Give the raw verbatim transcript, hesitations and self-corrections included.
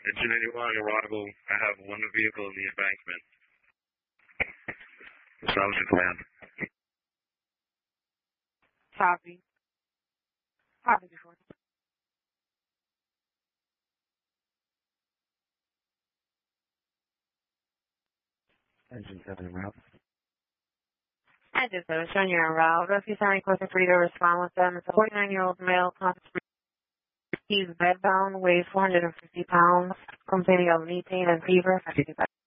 Engine eighty-one, arrival. I have one vehicle in the embankment. Establishing command. Copy. Copy before. Engine seven en route. Engine seven, showing you en route. Rescue sign requesting for you to respond with them. It's a forty-nine-year-old male. He's bedbound, weighs four hundred fifty pounds, complaining of knee pain and fever.